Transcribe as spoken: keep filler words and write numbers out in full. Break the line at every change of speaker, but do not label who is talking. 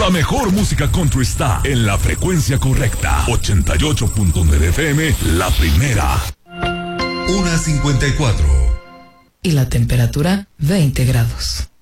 La mejor música country está en la frecuencia correcta. ochenta y ocho punto nueve F M, la primera.
una cincuenta y cuatro.
Y la temperatura, veinte grados.